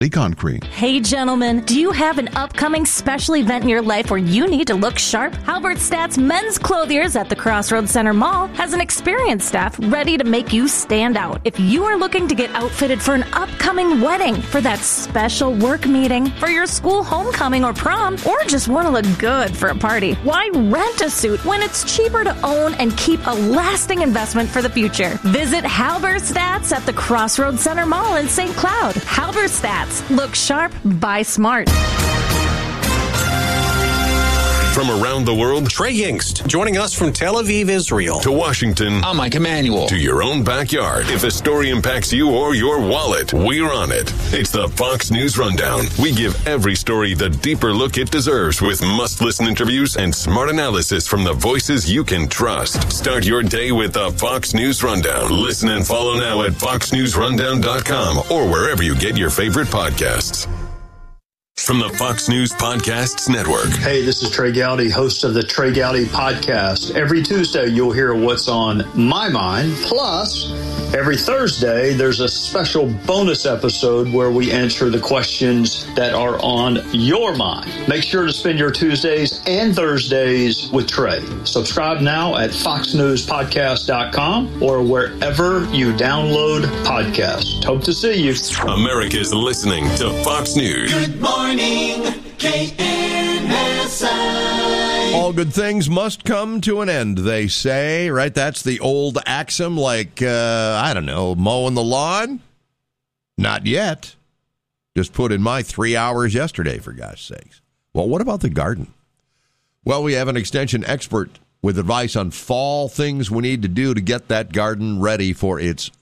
Concrete. Hey gentlemen, do you have an upcoming special event in your life where you need to look sharp? Halberstadt's Men's Clothiers at the Crossroads Center Mall has an experienced staff ready to make you stand out. If you are looking to get outfitted for an upcoming wedding, for that special work meeting, for your school homecoming or prom, or just want to look good for a party, why rent a suit when it's cheaper to own and keep a lasting investment for the future? Visit Halberstadt's at the Crossroads Center Mall in St. Cloud. Halberstadt's. Look sharp, buy smart. From around the world, Trey Yingst, joining us from Tel Aviv, Israel. To Washington. I'm Mike Emanuel. To your own backyard. If a story impacts you or your wallet, we're on it. It's the Fox News Rundown. We give every story the deeper look it deserves with must-listen interviews and smart analysis from the voices you can trust. Start your day with the Fox News Rundown. Listen and follow now at foxnewsrundown.com or wherever you get your favorite podcasts. From the Fox News Podcasts Network. Hey, this is Trey Gowdy, host of the Trey Gowdy Podcast. Every Tuesday, you'll hear what's on my mind. Plus, every Thursday, there's a special bonus episode where we answer the questions that are on your mind. Make sure to spend your Tuesdays and Thursdays with Trey. Subscribe now at foxnewspodcast.com or wherever you download podcasts. Hope to see you. America's listening to Fox News. Good morning, KNSI. All good things must come to an end, they say, right? That's the old axiom, like, I don't know, mowing the lawn? Not yet. Just put in my 3 hours yesterday, for gosh sakes. Well, what about the garden? Well, we have an extension expert with advice on fall things we need to do to get that garden ready for its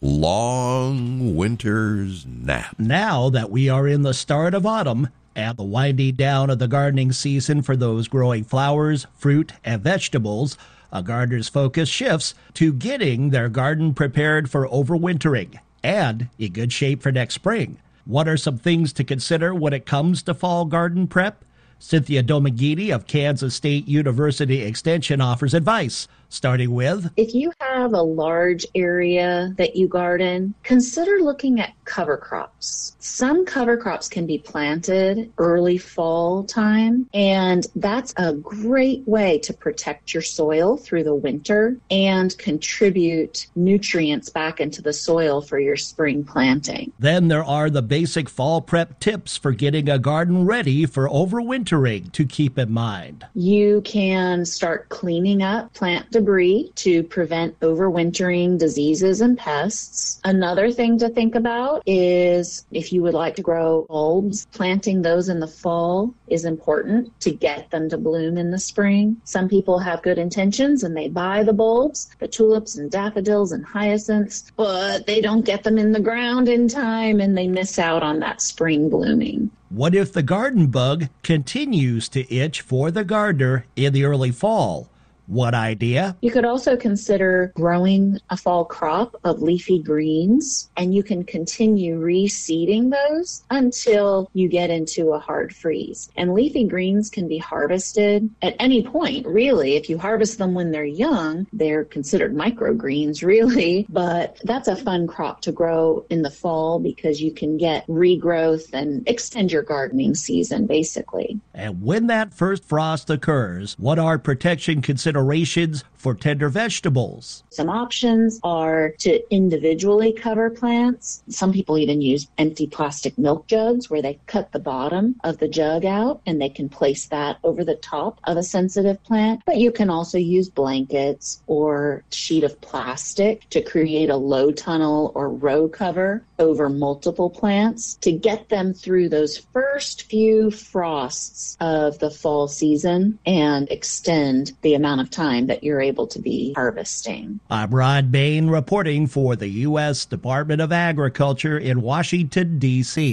long winter's nap. Now that we are in the start of autumn and the winding down of the gardening season for those growing flowers, fruit, and vegetables, a gardener's focus shifts to getting their garden prepared for overwintering and in good shape for next spring. What are some things to consider when it comes to fall garden prep? Cynthia Domagini of Kansas State University Extension offers advice, starting with, if you have a large area that you garden, consider looking at cover crops. Some cover crops can be planted early fall time, and that's a great way to protect your soil through the winter and contribute nutrients back into the soil for your spring planting. Then there are the basic fall prep tips for getting a garden ready for overwintering to keep in mind. You can start cleaning up plant debris to prevent overwintering diseases and pests. Another thing to think about is if you would like to grow bulbs, planting those in the fall is important to get them to bloom in the spring. Some people have good intentions and they buy the bulbs, the tulips and daffodils and hyacinths, but they don't get them in the ground in time and they miss out on that spring blooming. What if the garden bug continues to itch for the gardener in the early fall? What idea? You could also consider growing a fall crop of leafy greens, and you can continue reseeding those until you get into a hard freeze. And leafy greens can be harvested at any point, really. If you harvest them when they're young, they're considered microgreens, really. But that's a fun crop to grow in the fall because you can get regrowth and extend your gardening season, basically. And when that first frost occurs, what are protection considerations for tender vegetables? Some options are to individually cover plants. Some people even use empty plastic milk jugs where they cut the bottom of the jug out and they can place that over the top of a sensitive plant. But you can also use blankets or sheet of plastic to create a low tunnel or row cover over multiple plants to get them through those first few frosts of the fall season and extend the amount of time that you're able to be harvesting. I'm Rod Bain reporting for the U.S. Department of Agriculture in Washington, D.C.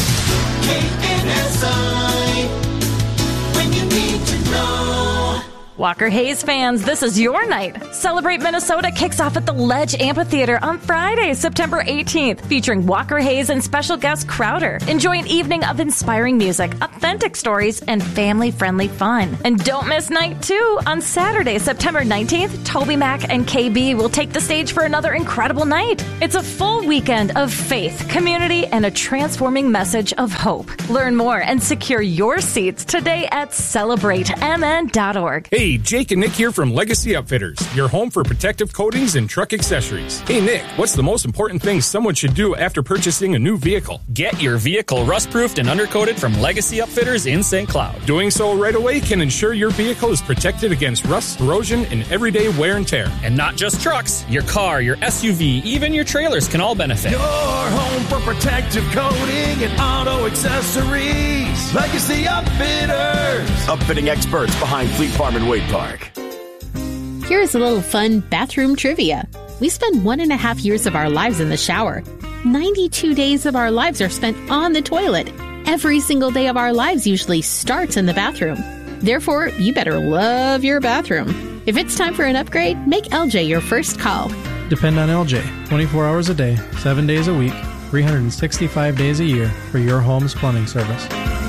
KNSI, when you need to know. Walker Hayes fans, this is your night. Celebrate Minnesota kicks off at the Ledge Amphitheater on Friday, September 18th, featuring Walker Hayes and special guest Crowder. Enjoy an evening of inspiring music, authentic stories, and family-friendly fun. And don't miss night 2 on Saturday, September 19th. Toby Mac and KB will take the stage for another incredible night. It's a full weekend of faith, community, and a transforming message of hope. Learn more and secure your seats today at celebratemn.org. Hey, Jake and Nick here from Legacy Upfitters, your home for protective coatings and truck accessories. Hey, Nick, what's the most important thing someone should do after purchasing a new vehicle? Get your vehicle rust-proofed and undercoated from Legacy Upfitters in St. Cloud. Doing so right away can ensure your vehicle is protected against rust, corrosion, and everyday wear and tear. And not just trucks. Your car, your SUV, even your trailers can all benefit. Your home for protective coating and auto accessories. Legacy Upfitters. Upfitting experts behind Fleet Farm and Wade Park. Here's a little fun bathroom trivia. We spend 1.5 years of our lives in the shower. 92 days of our lives are spent on the toilet. Every single day of our lives usually starts in the bathroom. Therefore, you better love your bathroom. If it's time for an upgrade, make LJ your first call. Depend on LJ 24 hours a day, 7 days a week, 365 days a year for your home's plumbing service.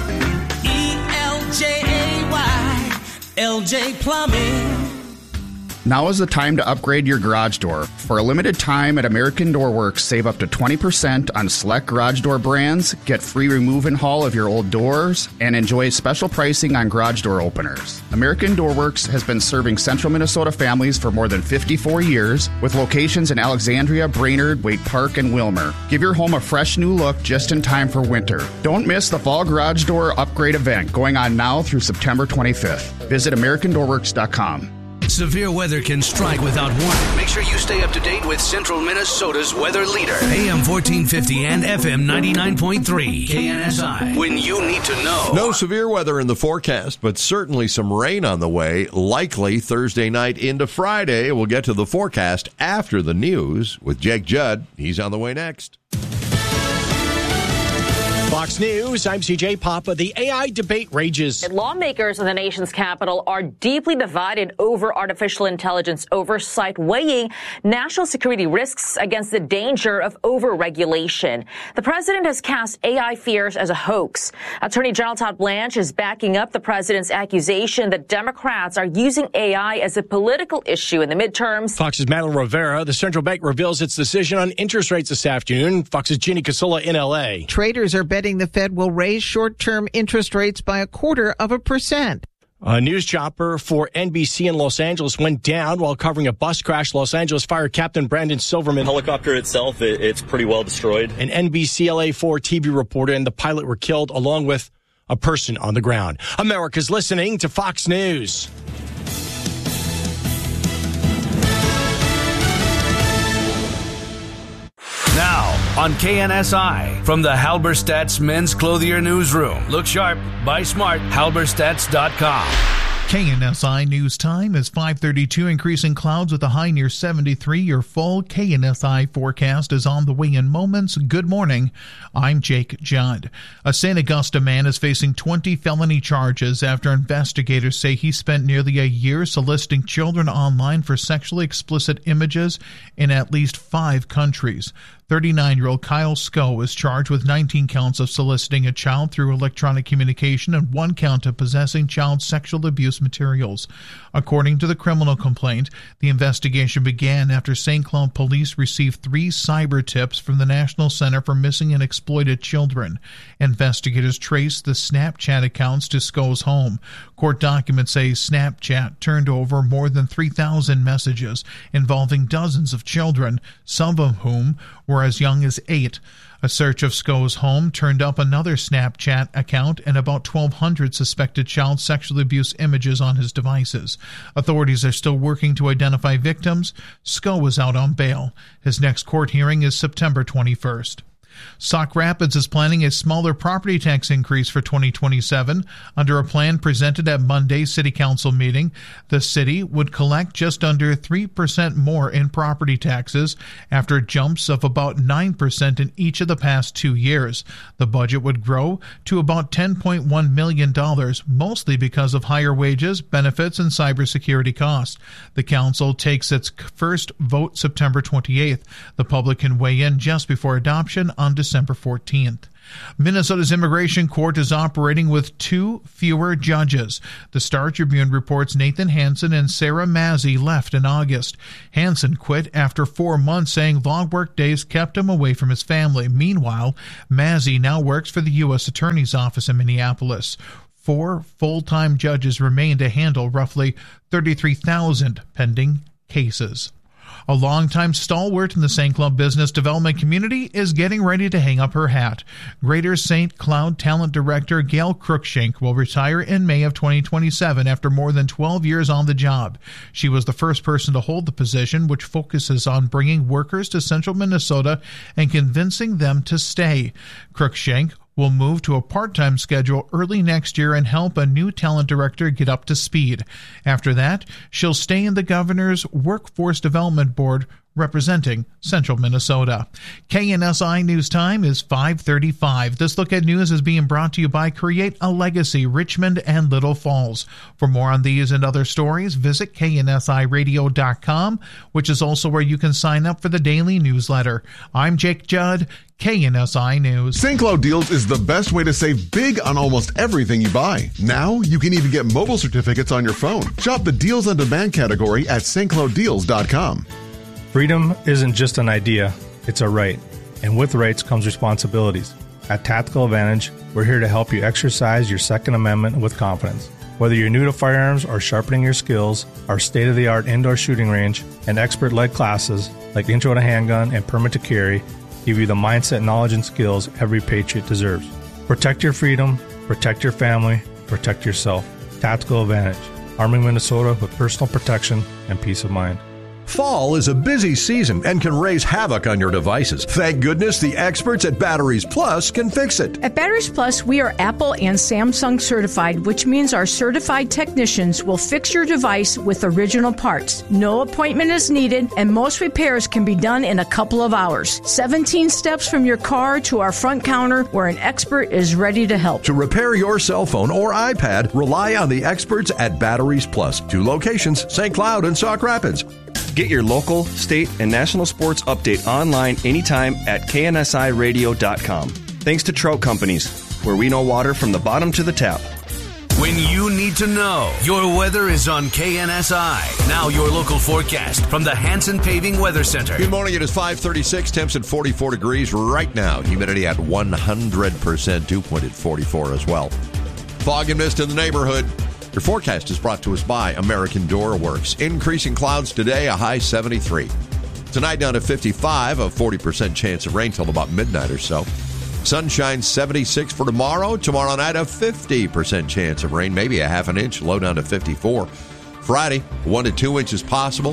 ELJAY, LJ Plumbing. Now is the time to upgrade your garage door. For a limited time at American Door Works, save up to 20% on select garage door brands, get free remove and haul of your old doors, and enjoy special pricing on garage door openers. American Door Works has been serving central Minnesota families for more than 54 years, with locations in Alexandria, Brainerd, Wade Park, and Wilmer. Give your home a fresh new look just in time for winter. Don't miss the Fall Garage Door Upgrade event going on now through September 25th. Visit AmericanDoorWorks.com. Severe weather can strike without warning. Make sure you stay up to date with Central Minnesota's weather leader. AM 1450 and FM 99.3 KNSI. When you need to know. No severe weather in the forecast, but certainly some rain on the way, likely Thursday night into Friday. We'll get to the forecast after the news with Jake Judd. He's on the way next. Fox News, I'm CJ Papa. The AI debate rages. Lawmakers in the nation's capital are deeply divided over artificial intelligence oversight, weighing national security risks against the danger of over-regulation. The president has cast AI fears as a hoax. Attorney General Todd Blanche is backing up the president's accusation that Democrats are using AI as a political issue in the midterms. Fox's Madeline Rivera. The central bank reveals its decision on interest rates this afternoon. Fox's Jeannie Casola in L.A. Traders are betting the Fed will raise short-term interest rates by 0.25%. A news chopper for NBC in Los Angeles went down while covering a bus crash. Los Angeles Fire Captain Brandon Silverman. The helicopter itself, it's pretty well destroyed. An NBC LA4 TV reporter and the pilot were killed along with a person on the ground. America's listening to Fox News. Now, on KNSI, from the Halberstadt's Men's Clothier Newsroom. Look sharp, buy smart, halberstadts.com. KNSI News Time is 5:32, increasing clouds with a high near 73. Your full KNSI forecast is on the way in moments. Good morning. I'm Jake Judd. A St. Augusta man is facing 20 felony charges after investigators say he spent nearly a year soliciting children online for sexually explicit images in at least 5 countries. 39-year-old Kyle Scow is charged with 19 counts of soliciting a child through electronic communication and 1 count of possessing child sexual abuse materials. According to the criminal complaint, the investigation began after St. Cloud police received 3 cyber tips from the National Center for Missing and Exploited Children. Investigators traced the Snapchat accounts to Scow's home. Court documents say Snapchat turned over more than 3,000 messages involving dozens of children, some of whom were as young as 8. A search of Scow's home turned up another Snapchat account and about 1,200 suspected child sexual abuse images on his devices. Authorities are still working to identify victims. Scow is out on bail. His next court hearing is September 21st. Sauk Rapids is planning a smaller property tax increase for 2027. Under a plan presented at Monday's City Council meeting, the city would collect just under 3% more in property taxes after jumps of about 9% in each of the past 2 years. The budget would grow to about $10.1 million, mostly because of higher wages, benefits, and cybersecurity costs. The council takes its first vote September 28th. The public can weigh in just before adoption on December 14th. Minnesota's immigration court is operating with 2 fewer judges. The Star Tribune reports Nathan Hansen and Sarah Mazzy left in August. Hansen quit after 4 months, saying long work days kept him away from his family. Meanwhile, Mazzy now works for the U.S. Attorney's Office in Minneapolis. 4 full-time judges remain to handle roughly 33,000 pending cases. A longtime stalwart in the St. Cloud business development community is getting ready to hang up her hat. Greater St. Cloud talent director Gail Cruikshank will retire in May of 2027 after more than 12 years on the job. She was the first person to hold the position, which focuses on bringing workers to central Minnesota and convincing them to stay. Cruikshank will move to a part-time schedule early next year and help a new talent director get up to speed. After that, she'll stay in the governor's Workforce Development Board representing central Minnesota. KNSI News Time is 5:35. This look at news is being brought to you by Create a Legacy, Richmond and Little Falls. For more on these and other stories, visit KNSIRadio.com, which is also where you can sign up for the daily newsletter. I'm Jake Judd, KNSI News. St. Cloud Deals is the best way to save big on almost everything you buy. Now, you can even get mobile certificates on your phone. Shop the Deals on Demand category at stclouddeals.com. Freedom isn't just an idea, it's a right. And with rights comes responsibilities. At Tactical Advantage, we're here to help you exercise your Second Amendment with confidence. Whether you're new to firearms or sharpening your skills, our state-of-the-art indoor shooting range and expert-led classes like Intro to Handgun and Permit to Carry give you the mindset, knowledge, and skills every patriot deserves. Protect your freedom, protect your family, protect yourself. Tactical Advantage, arming Minnesota with personal protection and peace of mind. Fall is a busy season and can raise havoc on your devices. Thank goodness the experts at Batteries Plus can fix it. At Batteries Plus, we are Apple and Samsung certified, which means our certified technicians will fix your device with original parts. No appointment is needed, and most repairs can be done in a couple of hours. 17 steps from your car to our front counter where an expert is ready to help. To repair your cell phone or iPad, rely on the experts at Batteries Plus. 2 locations, St. Cloud and Sauk Rapids. Get your local, state, and national sports update online anytime at KNSIRadio.com. Thanks to Trout Companies, where we know water from the bottom to the tap. When you need to know, your weather is on KNSI. Now your local forecast from the Hanson Paving Weather Center. Good morning. It is 5:36. Temps at 44 degrees right now. Humidity at 100%. Dew point at 44 as well. Fog and mist in the neighborhood. Your forecast is brought to us by American Door Works. Increasing clouds today, a high 73. Tonight down to 55, a 40% chance of rain till about midnight or so. Sunshine 76 for tomorrow. Tomorrow night, a 50% chance of rain, maybe a half an inch, low down to 54. Friday, 1 to 2 inches possible.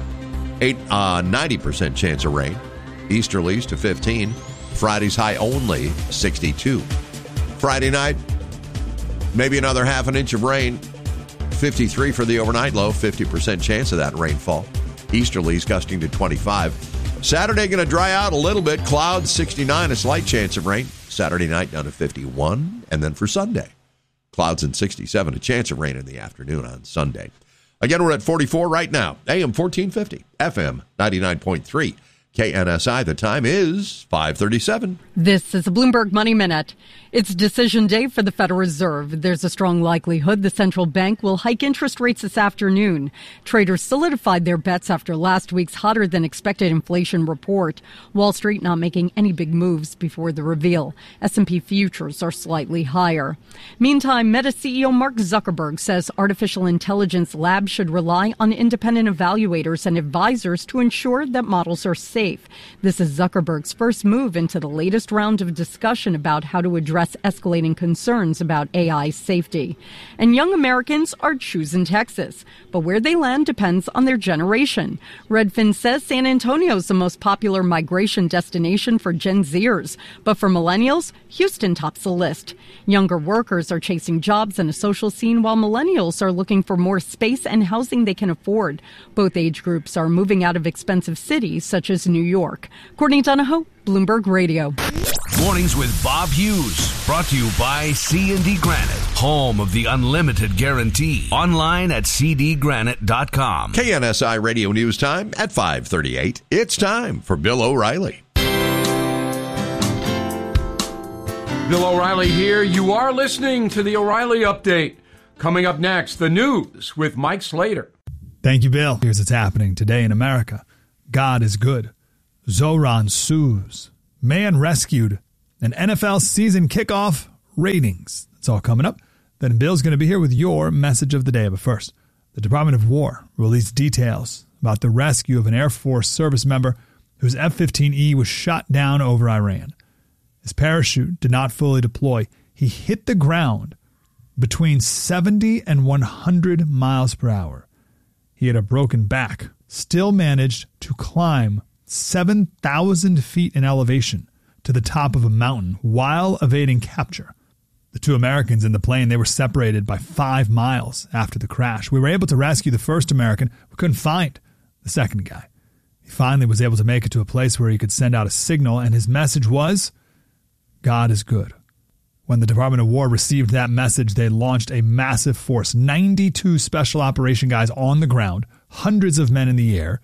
90% chance of rain. Easterlies to 15. Friday's high only 62. Friday night, maybe another half an inch of rain. 53 for the overnight low, 50% chance of that rainfall. Easterlies gusting to 25. Saturday going to dry out a little bit. Clouds 69, a slight chance of rain. Saturday night down to 51. And then for Sunday, clouds and 67, a chance of rain in the afternoon on Sunday. Again, we're at 44 right now. AM 1450, FM 99.3. KNSI, the time is 5:37. This is a Bloomberg Money Minute. It's decision day for the Federal Reserve. There's a strong likelihood the central bank will hike interest rates this afternoon. Traders solidified their bets after last week's hotter than expected inflation report. Wall Street not making any big moves before the reveal. S&P futures are slightly higher. Meantime, Meta CEO Mark Zuckerberg says artificial intelligence labs should rely on independent evaluators and advisors to ensure that models are safe. safe. This is Zuckerberg's first move into the latest round of discussion about how to address escalating concerns about AI safety. And young Americans are choosing Texas, but where they land depends on their generation. Redfin says San Antonio is the most popular migration destination for Gen Zers, but for millennials, Houston tops the list. Younger workers are chasing jobs in a social scene while millennials are looking for more space and housing they can afford. Both age groups are moving out of expensive cities such as New York. Courtney Donahoe, Bloomberg Radio. Mornings with Bob Hughes, brought to you by C&D Granite, home of the unlimited guarantee. Online at cdgranite.com. KNSI Radio News Time at 5:38. It's time for Bill O'Reilly. Bill O'Reilly here. You are listening to the O'Reilly Update. Coming up next, the news with Mike Slater. Thank you, Bill. Here's what's happening today in America. God is good. Zoran sues. Man rescued. An NFL season kickoff. Ratings. That's all coming up. Then Bill's going to be here with your message of the day. But first, the Department of War released details about the rescue of an Air Force service member whose F-15E was shot down over Iran. His parachute did not fully deploy. He hit the ground between 70 and 100 miles per hour. He had a broken back, still managed to climb 7,000 feet in elevation to the top of a mountain while evading capture. The two Americans in the plane, they were separated by 5 miles after the crash. We were able to rescue the first American. We couldn't find the second guy. He finally was able to make it to a place where he could send out a signal, and his message was, God is good. When the Department of War received that message, they launched a massive force, 92 special operation guys on the ground, hundreds of men in the air,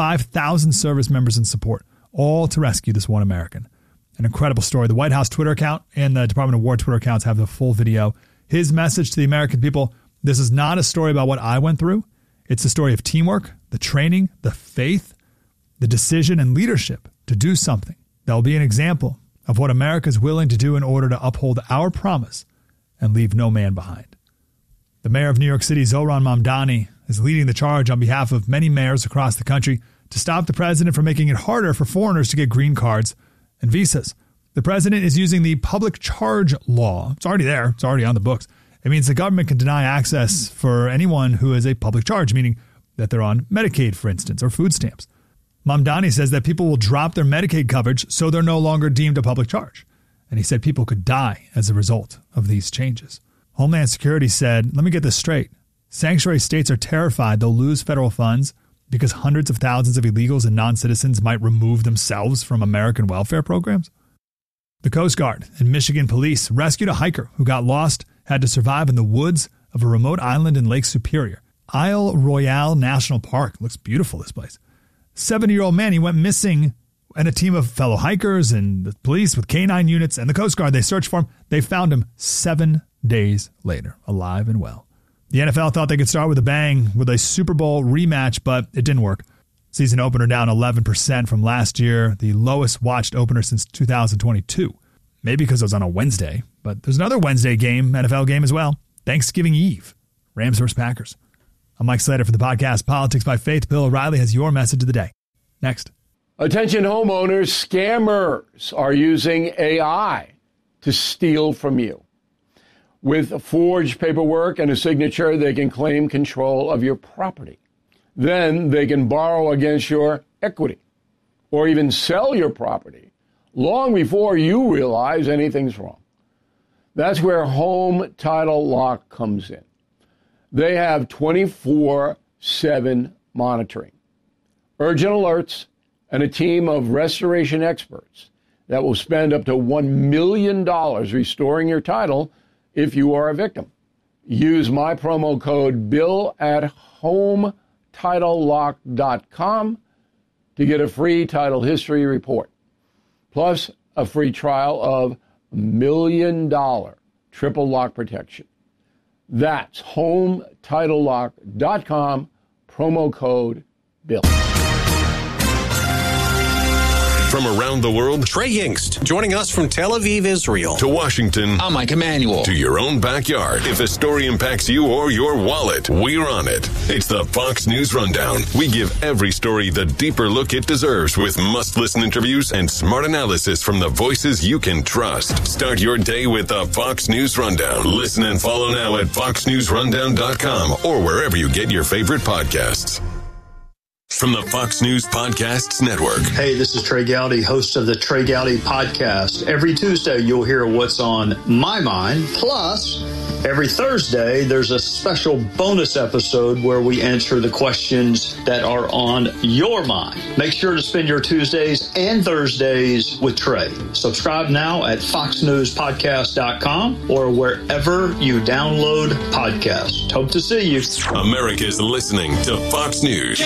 5,000 service members in support, all to rescue this one American. An incredible story. The White House Twitter account and the Department of War Twitter accounts have the full video. His message to the American people, this is not a story about what I went through. It's a story of teamwork, the training, the faith, the decision and leadership to do something that will be an example of what America is willing to do in order to uphold our promise and leave no man behind. The mayor of New York City, Zohran Mamdani, is leading the charge on behalf of many mayors across the country to stop the president from making it harder for foreigners to get green cards and visas. The president is using the public charge law. It's already there. It's already on the books. It means the government can deny access for anyone who is a public charge, meaning that they're on Medicaid, for instance, or food stamps. Mamdani says that people will drop their Medicaid coverage so they're no longer deemed a public charge. And he said people could die as a result of these changes. Homeland Security said, let me get this straight. Sanctuary states are terrified they'll lose federal funds because hundreds of thousands of illegals and non-citizens might remove themselves from American welfare programs. The Coast Guard and Michigan police rescued a hiker who got lost, had to survive in the woods of a remote island in Lake Superior. Isle Royale National Park. Looks beautiful, this place. 70-year-old man, he went missing, and a team of fellow hikers and the police with K-9 units and the Coast Guard, they searched for him. They found him 7 days later, alive and well. The NFL thought they could start with a bang with a Super Bowl rematch, but it didn't work. Season opener down 11% from last year, the lowest watched opener since 2022. Maybe because it was on a Wednesday, but there's another Wednesday game, NFL game as well. Thanksgiving Eve, Rams vs. Packers. I'm Mike Slater for the podcast Politics by Faith. Bill O'Reilly has your message of the day. Next. Attention homeowners, scammers are using AI to steal from you. With forged paperwork and a signature, they can claim control of your property. Then they can borrow against your equity or even sell your property long before you realize anything's wrong. That's where Home Title Lock comes in. They have 24/7 monitoring, urgent alerts, and a team of restoration experts that will spend up to $1 million restoring your title if you are a victim. Use my promo code BILL at HomeTitleLock.com to get a free title history report, plus a free trial of $1 million triple lock protection. That's HomeTitleLock.com, promo code BILL. From around the world, Trey Yingst, joining us from Tel Aviv, Israel. To Washington, I'm Mike Emanuel. To your own backyard. If a story impacts you or your wallet, we're on it. It's the Fox News Rundown. We give every story the deeper look it deserves with must-listen interviews and smart analysis from the voices you can trust. Start your day with the Fox News Rundown. Listen and follow now at foxnewsrundown.com or wherever you get your favorite podcasts. From the Fox News Podcasts Network. Hey, this is Trey Gowdy, host of the Trey Gowdy Podcast. Every Tuesday, you'll hear what's on my mind. Plus, every Thursday, there's a special bonus episode where we answer the questions that are on your mind. Make sure to spend your Tuesdays and Thursdays with Trey. Subscribe now at foxnewspodcast.com or wherever you download podcasts. Hope to see you. America's listening to Fox News.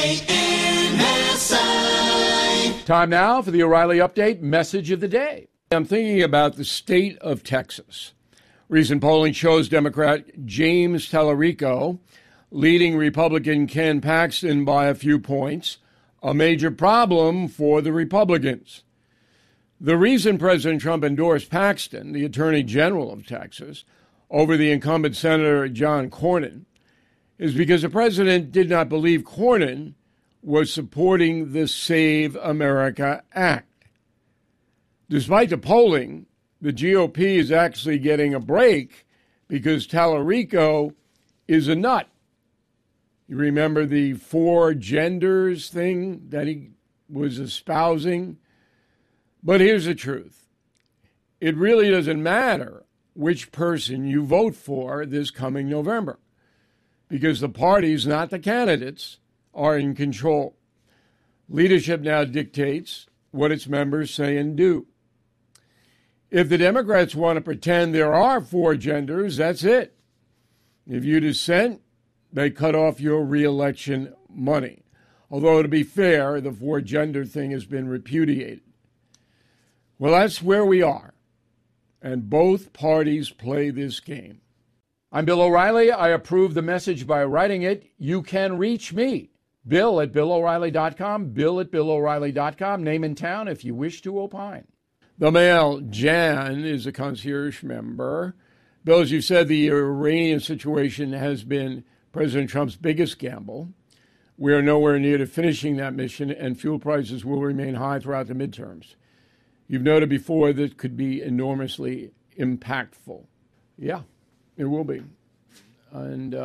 Time now for the O'Reilly Update message of the day. I'm thinking about the state of Texas. Recent polling shows Democrat James Tallarico leading Republican Ken Paxton by a few points, a major problem for the Republicans. The reason President Trump endorsed Paxton, the Attorney General of Texas, over the incumbent Senator John Cornyn, is because the president did not believe Cornyn was supporting the Save America Act. Despite the polling, the GOP is actually getting a break because Tallarico is a nut. You remember the 4 genders thing that he was espousing? But here's the truth. It really doesn't matter which person you vote for this coming November because the parties, not the candidates, are in control. Leadership now dictates what its members say and do. If the Democrats want to pretend there are 4 genders, that's it. If you dissent, they cut off your re-election money. Although, to be fair, the 4 gender thing has been repudiated. Well, that's where we are. And both parties play this game. I'm Bill O'Reilly. I approve the message by writing it. You can reach me. Bill at BillO'Reilly.com, Bill at BillO'Reilly.com, name and town if you wish to opine. The male, Jan, is a concierge member. Bill, as you said, the Iranian situation has been President Trump's biggest gamble. We are nowhere near to finishing that mission, and fuel prices will remain high throughout the midterms. You've noted before that could be enormously impactful. Yeah, it will be. And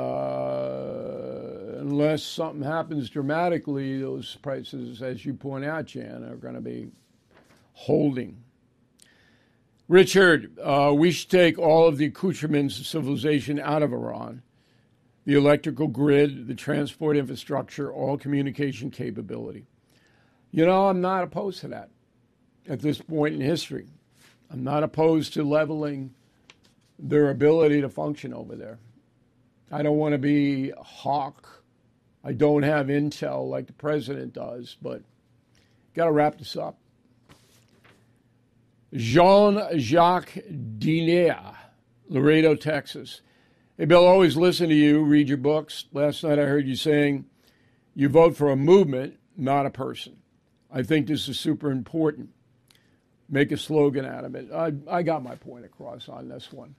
unless something happens dramatically, those prices, as you point out, Jan, are going to be holding. Richard, we should take all of the accoutrements of civilization out of Iran. The electrical grid, the transport infrastructure, all communication capability. You know, I'm not opposed to that at this point in history. I'm not opposed to leveling their ability to function over there. I don't want to be a hawk. I don't have intel like the president does, but got to wrap this up. Jean-Jacques Dinea, Laredo, Texas. Hey, Bill, always listen to you, read your books. Last night I heard you saying you vote for a movement, not a person. I think this is super important. Make a slogan out of it. I got my point across on this one.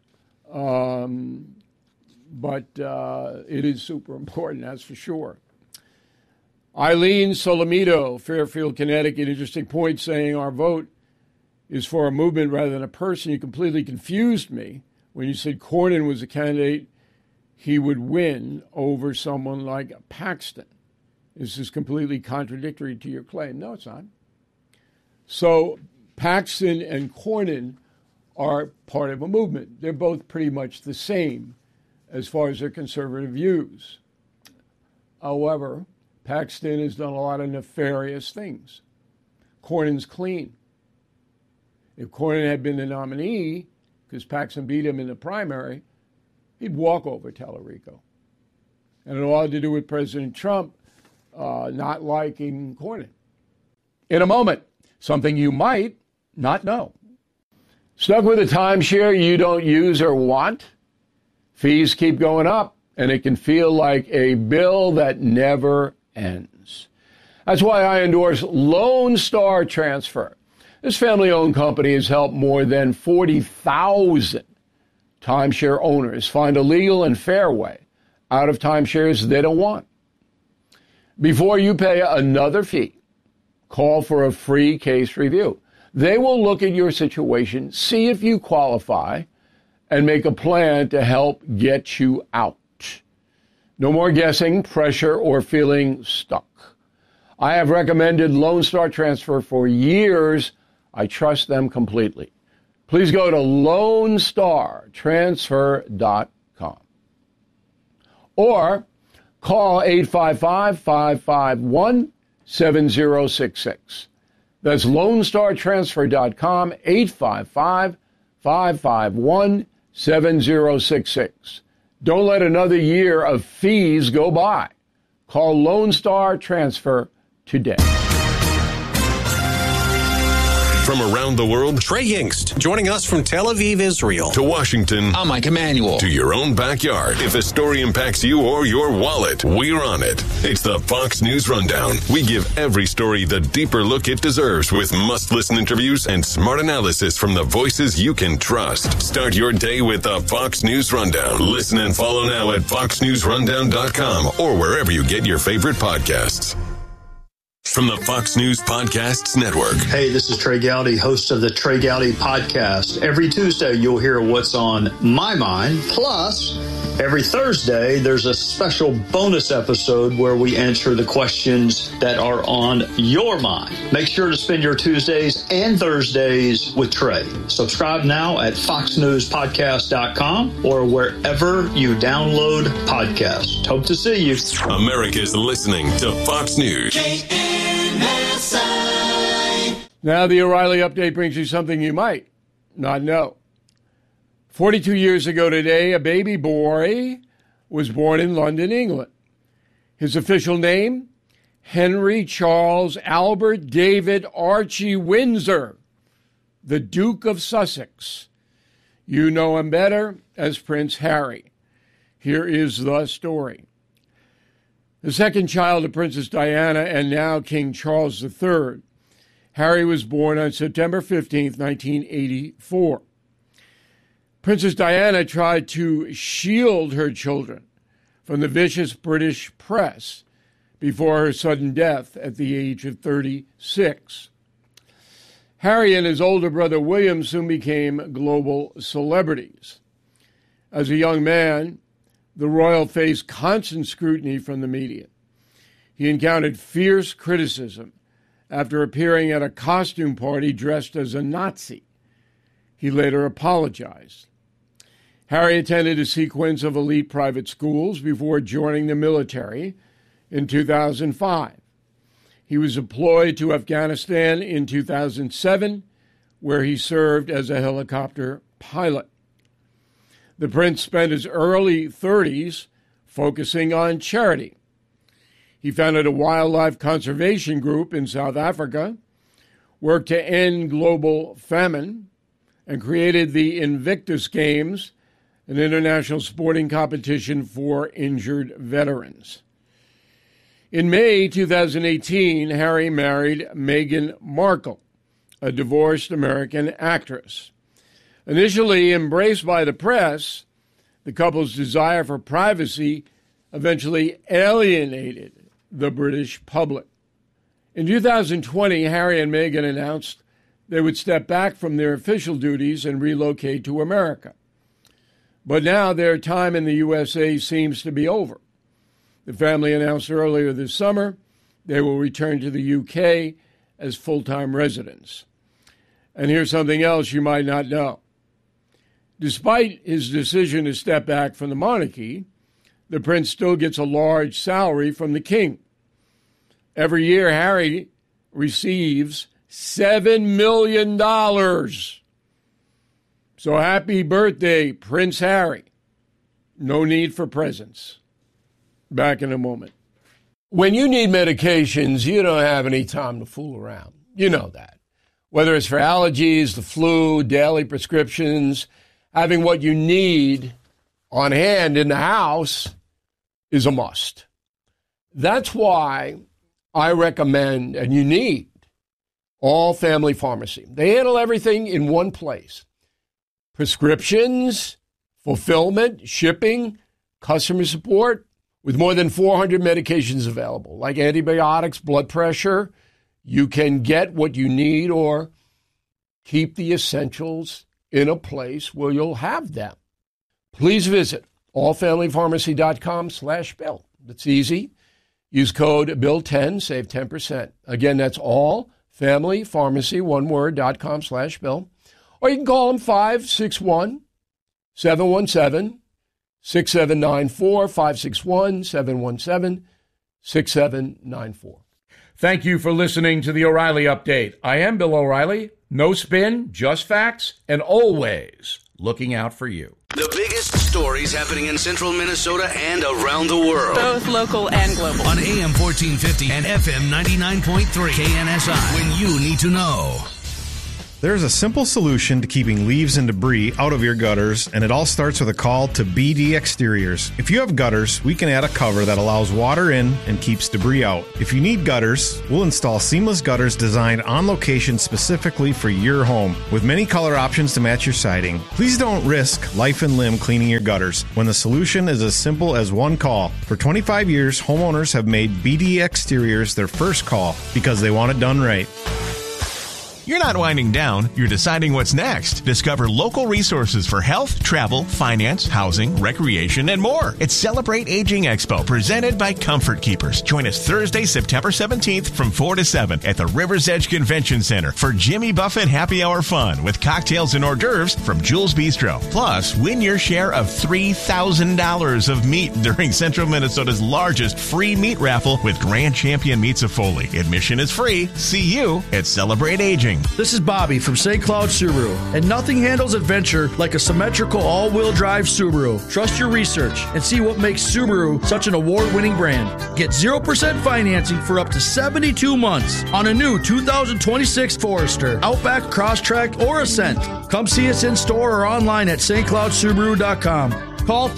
But it is super important, that's for sure. Eileen Solomito, Fairfield, Connecticut, interesting point, saying our vote is for a movement rather than a person. You completely confused me when you said Cornyn was a candidate he would win over someone like Paxton. This is completely contradictory to your claim. No, it's not. So Paxton and Cornyn are part of a movement. They're both pretty much the same as far as their conservative views. However, Paxton has done a lot of nefarious things. Cornyn's clean. If Cornyn had been the nominee, because Paxton beat him in the primary, he'd walk over Tallarico. And it all had to do with President Trump not liking Cornyn. In a moment, something you might not know. Stuck with a timeshare you don't use or want? Fees keep going up, and it can feel like a bill that never ends. That's why I endorse Lone Star Transfer. This family-owned company has helped more than 40,000 timeshare owners find a legal and fair way out of timeshares they don't want. Before you pay another fee, call for a free case review. They will look at your situation, see if you qualify, and make a plan to help get you out. No more guessing, pressure, or feeling stuck. I have recommended Lone Star Transfer for years. I trust them completely. Please go to LoneStarTransfer.com or call 855-551-7066. That's LoneStarTransfer.com, 855-551-7066. Don't let another year of fees go by. Call Lone Star Transfer today. From around the world, Trey Yingst, joining us from Tel Aviv, Israel. To Washington, I'm Mike Emanuel. To your own backyard. If a story impacts you or your wallet, we're on it. It's the Fox News Rundown. We give every story the deeper look it deserves with must-listen interviews and smart analysis from the voices you can trust. Start your day with the Fox News Rundown. Listen and follow now at foxnewsrundown.com or wherever you get your favorite podcasts. From the Fox News Podcasts Network. Hey, this is Trey Gowdy, host of the Trey Gowdy Podcast. Every Tuesday, you'll hear what's on my mind. Plus, every Thursday, there's a special bonus episode where we answer the questions that are on your mind. Make sure to spend your Tuesdays and Thursdays with Trey. Subscribe now at foxnewspodcast.com or wherever you download podcasts. Hope to see you. America's listening to Fox News. Now the O'Reilly Update brings you something you might not know. 42 years ago today, a baby boy was born in London, England. His official name, Henry Charles Albert David Archie Windsor, the Duke of Sussex. You know him better as Prince Harry. Here is the story. The second child of Princess Diana and now King Charles III, Harry was born on September 15, 1984. Princess Diana tried to shield her children from the vicious British press before her sudden death at the age of 36. Harry and his older brother William soon became global celebrities. As a young man, the royal faced constant scrutiny from the media. He encountered fierce criticism after appearing at a costume party dressed as a Nazi. He later apologized. Harry attended a sequence of elite private schools before joining the military in 2005. He was deployed to Afghanistan in 2007, where he served as a helicopter pilot. The prince spent his early 30s focusing on charity. He founded a wildlife conservation group in South Africa, worked to end global famine, and created the Invictus Games, an international sporting competition for injured veterans. In May 2018, Harry married Meghan Markle, a divorced American actress. Initially embraced by the press, the couple's desire for privacy eventually alienated the British public. In 2020, Harry and Meghan announced they would step back from their official duties and relocate to America. But now their time in the USA seems to be over. The family announced earlier this summer they will return to the UK as full-time residents. And here's something else you might not know. Despite his decision to step back from the monarchy, the prince still gets a large salary from the king. Every year, Harry receives $7 million. So happy birthday, Prince Harry. No need for presents. Back in a moment. When you need medications, you don't have any time to fool around. You know that. Whether it's for allergies, the flu, daily prescriptions, having what you need on hand in the house is a must. That's why I recommend, and you need, All Family Pharmacy. They handle everything in one place. Prescriptions, fulfillment, shipping, customer support, with more than 400 medications available, like antibiotics, blood pressure. You can get what you need or keep the essentials in a place where you'll have them. Please visit allfamilypharmacy.com/Bill. It's easy. Use code BILL10, save 10%. Again, that's allfamilypharmacy, one word, .com/Bill. Or you can call them 561-717-6794, 561-717-6794. Thank you for listening to the O'Reilly Update. I am Bill O'Reilly. No spin, just facts, and always looking out for you. The biggest stories happening in central Minnesota and around the world. Both local and global. On AM 1450 and FM 99.3 KNSI. When you need to know. There's a simple solution to keeping leaves and debris out of your gutters, and it all starts with a call to BD Exteriors. If you have gutters, we can add a cover that allows water in and keeps debris out. If you need gutters, we'll install seamless gutters designed on location specifically for your home, with many color options to match your siding. Please don't risk life and limb cleaning your gutters when the solution is as simple as one call. For 25 years, homeowners have made BD Exteriors their first call because they want it done right. You're not winding down, you're deciding what's next. Discover local resources for health, travel, finance, housing, recreation, and more. It's Celebrate Aging Expo, presented by Comfort Keepers. Join us Thursday, September 17th from 4 to 7 at the River's Edge Convention Center for Jimmy Buffett Happy Hour fun with cocktails and hors d'oeuvres from Jules Bistro. Plus, win your share of $3,000 of meat during Central Minnesota's largest free meat raffle with Grand Champion Meats of Foley. Admission is free. See you at Celebrate Aging. This is Bobby from St. Cloud Subaru, and nothing handles adventure like a symmetrical all-wheel drive Subaru. Trust your research and see what makes Subaru such an award-winning brand. Get 0% financing for up to 72 months on a new 2026 Forester, Outback, Crosstrek, or Ascent. Come see us in store or online at stcloudsubaru.com. Call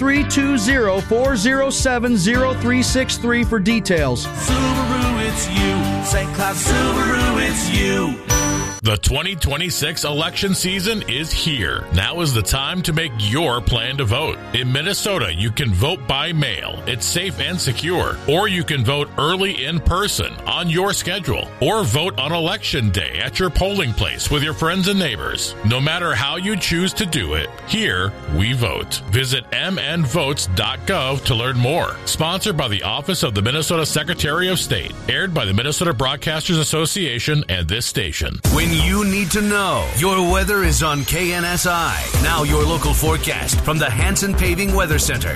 320-407-0363 for details. Subaru, it's you. St. Cloud Subaru, it's you. The 2026 election season is here. Now is the time to make your plan to vote. In Minnesota, you can vote by mail. It's safe and secure. Or you can vote early in person on your schedule. Or vote on Election Day at your polling place with your friends and neighbors. No matter how you choose to do it, here we vote. Visit mnvotes.gov to learn more. Sponsored by the Office of the Minnesota Secretary of State. Aired by the Minnesota Broadcasters Association and this station. When you need to know, your weather is on KNSI. Now your local forecast from the Hanson Paving Weather Center.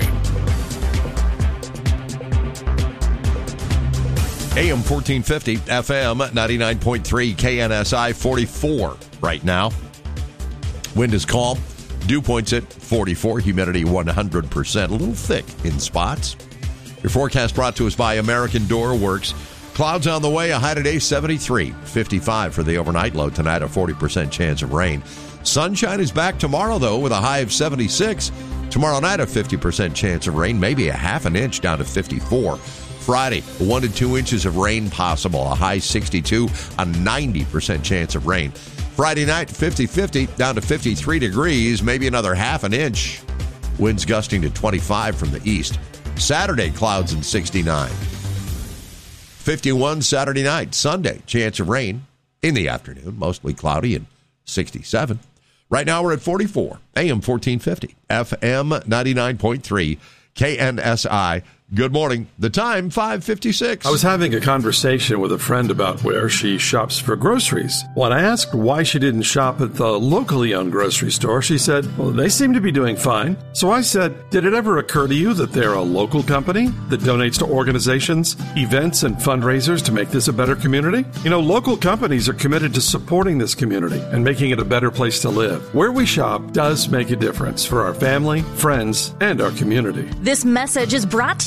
AM 1450, FM 99.3, KNSI 44 right now. Wind is calm. Dew points at 44. Humidity 100%. A little thick in spots. Your forecast brought to us by American Door Works. Clouds on the way, a high today 73, 55 for the overnight low tonight, a 40% chance of rain. Sunshine is back tomorrow, though, with a high of 76. Tomorrow night, a 50% chance of rain, maybe a half an inch down to 54. Friday, 1 to 2 inches of rain possible, a high 62, a 90% chance of rain. Friday night, 50-50, down to 53 degrees, maybe another half an inch. Winds gusting to 25 from the east. Saturday, clouds and 69. 51 Saturday night. Sunday, chance of rain in the afternoon, mostly cloudy and 67. Right now we're at 44. AM 1450, FM 99.3, KNSI. Good morning. The time, 5:56. I was having a conversation with a friend about where she shops for groceries. When I asked why she didn't shop at the locally owned grocery store, she said, well, they seem to be doing fine. So I said, did it ever occur to you that they're a local company that donates to organizations, events, and fundraisers to make this a better community? You know, local companies are committed to supporting this community and making it a better place to live. Where we shop does make a difference for our family, friends, and our community. This message is brought to you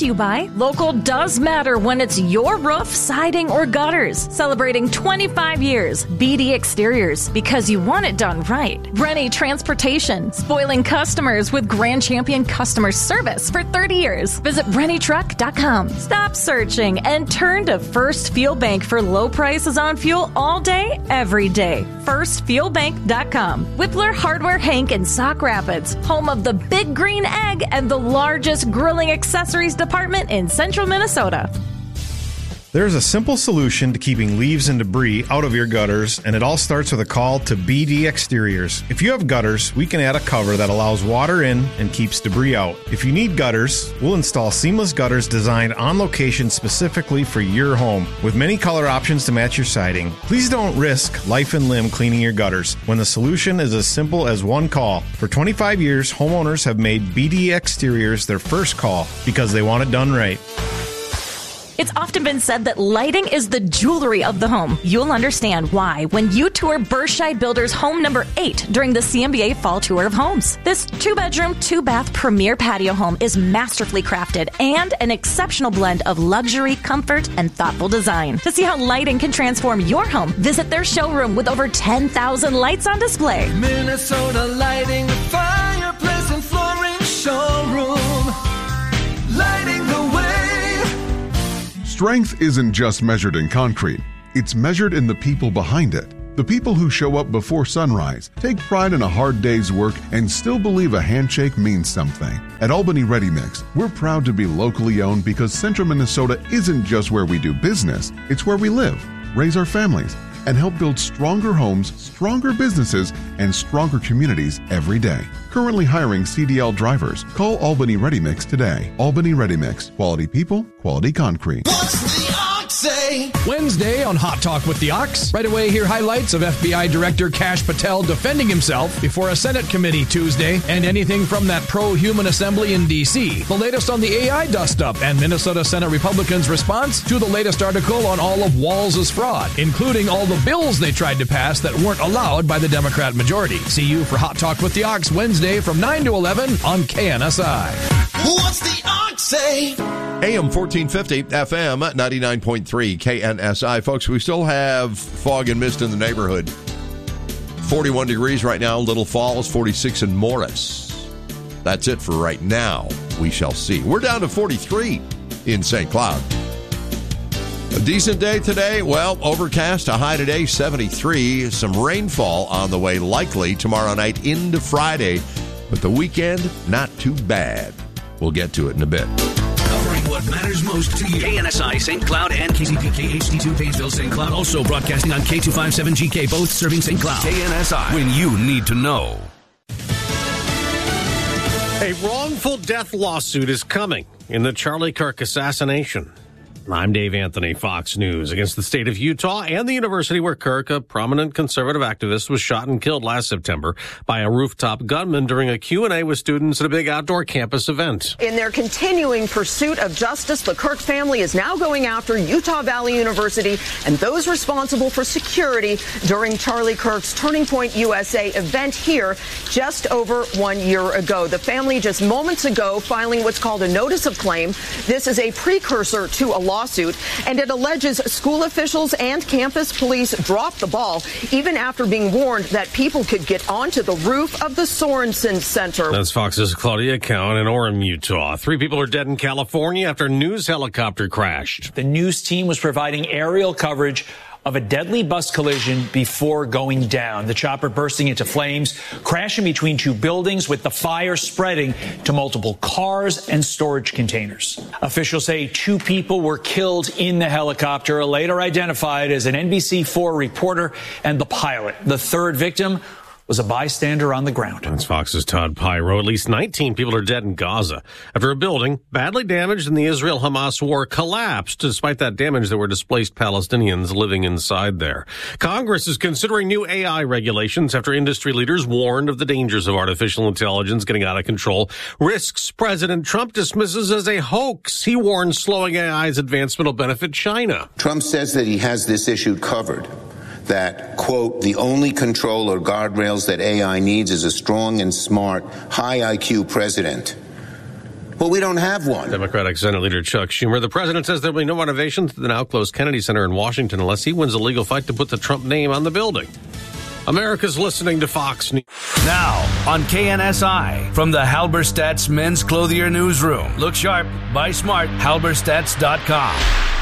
you by local does matter when it's your roof, siding, or gutters. Celebrating 25 years. BD Exteriors, because you want it done right. Rennie Transportation, spoiling customers with Grand Champion customer service for 30 years. Visit RennieTruck.com. Stop searching and turn to First Fuel Bank for low prices on fuel all day, every day. FirstFuelBank.com. Whippler Hardware Hank in Sauk Rapids, home of the Big Green Egg and the largest grilling accessories department in central Minnesota. There's a simple solution to keeping leaves and debris out of your gutters, and it all starts with a call to BD Exteriors. If you have gutters, we can add a cover that allows water in and keeps debris out. If you need gutters, we'll install seamless gutters designed on location specifically for your home, with many color options to match your siding. Please don't risk life and limb cleaning your gutters when the solution is as simple as one call. For 25 years, homeowners have made BD Exteriors their first call because they want it done right. It's often been said that lighting is the jewelry of the home. You'll understand why when you tour Berkshire Builders home number 8 during the CMBA Fall Tour of Homes. This 2-bedroom, 2-bath premier patio home is masterfully crafted and an exceptional blend of luxury, comfort, and thoughtful design. To see how lighting can transform your home, visit their showroom with over 10,000 lights on display. Minnesota Lighting, the fireplace and flooring showroom. Lighting the way. Strength isn't just measured in concrete. It's measured in the people behind it. The people who show up before sunrise, take pride in a hard day's work, and still believe a handshake means something. At Albany Ready Mix, we're proud to be locally owned because Central Minnesota isn't just where we do business, it's where we live, raise our families, and help build stronger homes, stronger businesses, and stronger communities every day. Currently hiring CDL drivers. Call Albany Ready Mix today. Albany Ready Mix. Quality people, quality concrete. Wednesday on Hot Talk with the Ox. Right away, hear highlights of FBI Director Kash Patel defending himself before a Senate committee Tuesday, and anything from that pro-human assembly in D.C. The latest on the AI dust-up and Minnesota Senate Republicans' response to the latest article on all of Walz's fraud, including all the bills they tried to pass that weren't allowed by the Democrat majority. See you for Hot Talk with the Ox Wednesday from 9 to 11 on KNSI. What's the Ox say? AM 1450, FM 99.3, KNSI. Folks, we still have fog and mist in the neighborhood. 41 degrees right now, Little Falls, 46 in Morris. That's it for right now. We shall see. We're down to 43 in St. Cloud. A decent day today. Well, overcast, a high today, 73. Some rainfall on the way, likely tomorrow night into Friday. But the weekend, not too bad. We'll get to it in a bit. Covering what matters most to you. KNSI St. Cloud and KCPK HD2 Painesville St. Cloud. Also broadcasting on K257GK, both serving St. Cloud. KNSI, when you need to know. A wrongful death lawsuit is coming in the Charlie Kirk assassination. I'm Dave Anthony, Fox News. Against the state of Utah and the university where Kirk, a prominent conservative activist, was shot and killed last September by a rooftop gunman during a Q&A with students at a big outdoor campus event. In their continuing pursuit of justice, the Kirk family is now going after Utah Valley University and those responsible for security during Charlie Kirk's Turning Point USA event here just over 1 year ago. The family just moments ago filing what's called a notice of claim. This is a precursor to a lawsuit, and it alleges school officials and campus police dropped the ball even after being warned that people could get onto the roof of the Sorensen Center. That's Fox's Claudia Cowan in Orem, Utah. 3 people are dead in California after a news helicopter crashed. The news team was providing aerial coverage of a deadly bus collision before going down. The chopper bursting into flames, crashing between 2 buildings with the fire spreading to multiple cars and storage containers. Officials say 2 people were killed in the helicopter, later identified as an NBC4 reporter and the pilot. The 3rd victim was a bystander on the ground. That's Fox's Todd Pyro. At least 19 people are dead in Gaza after a building badly damaged in the Israel-Hamas war collapsed. Despite that damage, there were displaced Palestinians living inside there. Congress is considering new AI regulations after industry leaders warned of the dangers of artificial intelligence getting out of control. Risks President Trump dismisses as a hoax. He warns slowing AI's advancement will benefit China. Trump says that he has this issue covered. That, quote, the only control or guardrails that AI needs is a strong and smart, high IQ president Well, we don't have one. Democratic Senate Leader Chuck Schumer. The president says there will be no renovation to the now closed Kennedy Center in Washington unless he wins a legal fight to put the Trump name on the building. America's listening to Fox News. Now on KNSI from the Halberstadt's Men's Clothier Newsroom. Look sharp, buy smart, halberstadt.com.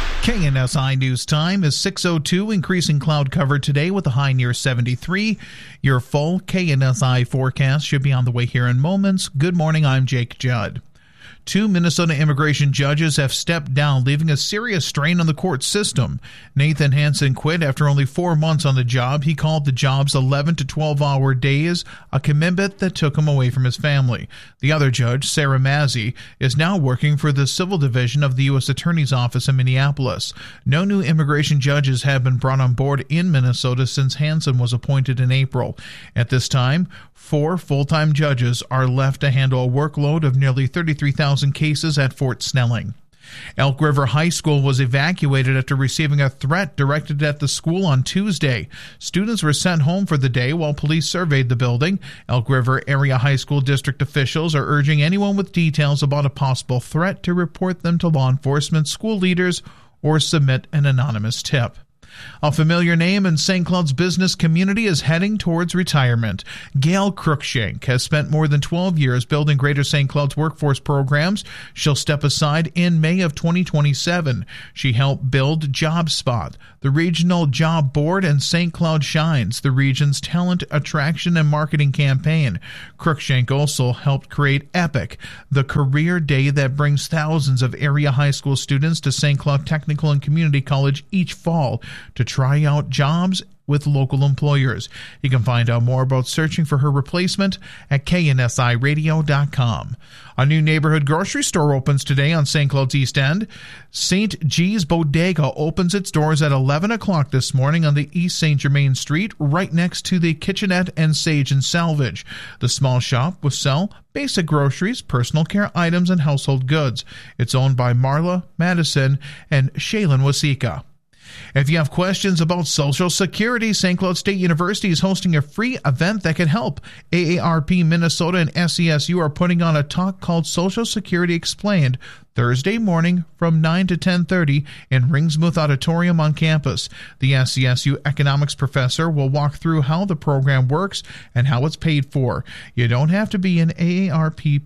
KNSI News Time is 6:02, increasing cloud cover today with a high near 73. Your full KNSI forecast should be on the way here in moments. Good morning, I'm Jake Judd. 2 Minnesota immigration judges have stepped down, leaving a serious strain on the court system. Nathan Hansen quit after only 4 months on the job. He called the job's 11 to 12-hour days a commitment that took him away from his family. The other judge, Sarah Mazzy, is now working for the Civil Division of the U.S. Attorney's Office in Minneapolis. No new immigration judges have been brought on board in Minnesota since Hansen was appointed in April. At this time, 4 full-time judges are left to handle a workload of nearly 33,000 cases at Fort Snelling. Elk River High School was evacuated after receiving a threat directed at the school on Tuesday. Students were sent home for the day while police surveyed the building. Elk River Area High School District officials are urging anyone with details about a possible threat to report them to law enforcement, school leaders, or submit an anonymous tip. A familiar name in St. Cloud's business community is heading towards retirement. Gail Cruikshank has spent more than 12 years building Greater St. Cloud's workforce programs. She'll step aside in May of 2027. She helped build JobSpot, the regional job board, and St. Cloud Shines, the region's talent attraction and marketing campaign. Cruikshank also helped create EPIC, the career day that brings thousands of area high school students to St. Cloud Technical and Community College each fall to try out jobs with local employers. You can find out more about searching for her replacement at KNSIRadio.com. A new neighborhood grocery store opens today on St. Cloud's East End. St. G's Bodega opens its doors at 11 o'clock this morning on the East St. Germain Street, right next to the Kitchenette and Sage and Salvage. The small shop will sell basic groceries, personal care items, and household goods. It's owned by Marla Madison and Shaylin Wasika. If you have questions about Social Security, St. Cloud State University is hosting a free event that can help. AARP Minnesota and SCSU are putting on a talk called Social Security Explained Thursday morning from 9 to 10:30 in Ringsmouth Auditorium on campus. The SCSU economics professor will walk through how the program works and how it's paid for. You don't have to be an AARP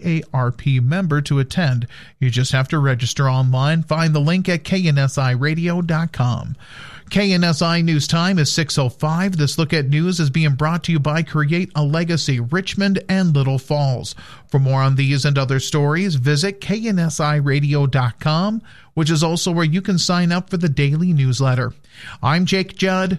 member to attend. You just have to register online. Find the link at KNSIRadio.com. KNSI News Time is 6:05. This look at news is being brought to you by Create a Legacy, Richmond and Little Falls. For more on these and other stories, visit KNSIRadio.com, which is also where you can sign up for the daily newsletter. I'm Jake Judd,